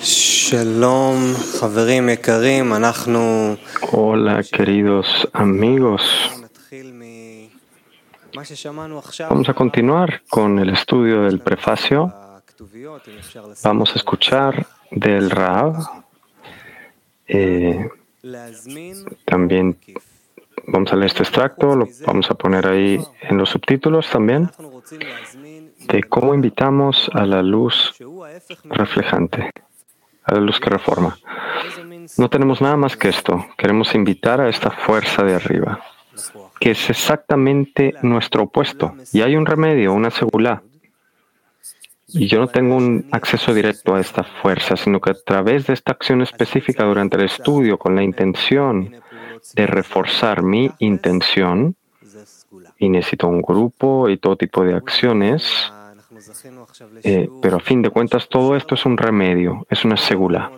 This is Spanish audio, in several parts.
Shalom, חברים יקרים, Hola, queridos amigos. Vamos a continuar con el estudio del prefacio. Vamos a escuchar del Rav. También vamos a leer este extracto, lo vamos a poner ahí en los subtítulos también, de cómo invitamos a la luz reflejante, a la luz que reforma. No tenemos nada más que esto. Queremos invitar a esta fuerza de arriba, que es exactamente nuestro opuesto. Y hay un remedio, una segulá. Y yo no tengo un acceso directo a esta fuerza, sino que a través de esta acción específica durante el estudio, con la intención de reforzar mi intención, y necesito un grupo y todo tipo de acciones, pero a fin de cuentas todo esto es un remedio, es una segula.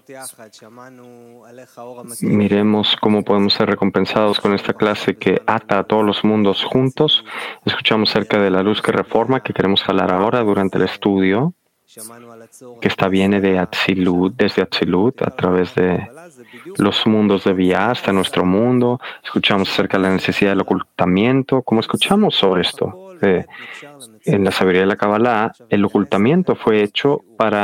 Miremos cómo podemos ser recompensados con esta clase que ata a todos los mundos juntos. Escuchamos acerca de la luz que reforma, que queremos jalar ahora durante el estudio, que esta viene de Atzilut, desde Atzilut, a través de los mundos de Vía hasta nuestro mundo. Escuchamos acerca de la necesidad del ocultamiento. ¿Cómo escuchamos sobre esto? En la sabiduría de la Kabbalah, el ocultamiento fue hecho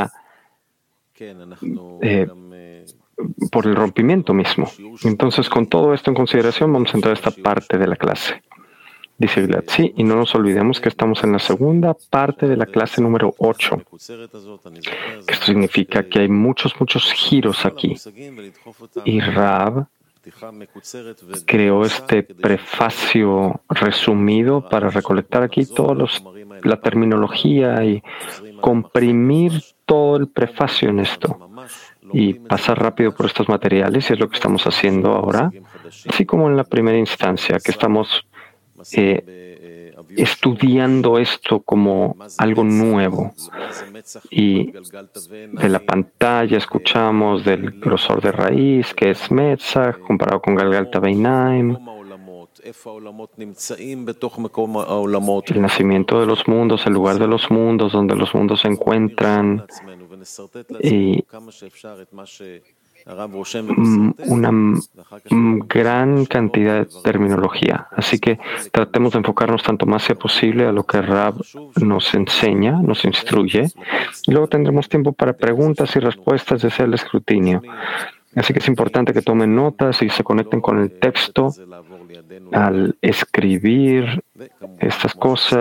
por el rompimiento mismo. Entonces, con todo esto en consideración, vamos a entrar a esta parte de la clase. Dice Glatzi, y no nos olvidemos que estamos en la segunda parte de la clase número 8. Esto significa que hay muchos la aquí. Y Rav creó este prefacio resumido para recolectar aquí toda la terminología y comprimir todo el prefacio en esto y pasar rápido por estos materiales, y es lo que estamos haciendo ahora, así como en la primera instancia, que estamos estudiando esto como algo nuevo. Y de la pantalla escuchamos del grosor de raíz, que es Metzach, comparado con Galgalta Beinaim, el nacimiento de los mundos, el lugar de los mundos, donde los mundos se encuentran, y una gran cantidad de terminología. Así que tratemos de enfocarnos tanto más sea posible a lo que Rav nos enseña, nos instruye, y luego tendremos tiempo para preguntas y respuestas desde el escrutinio. Así que es importante que tomen notas y se conecten con el texto al escribir estas cosas.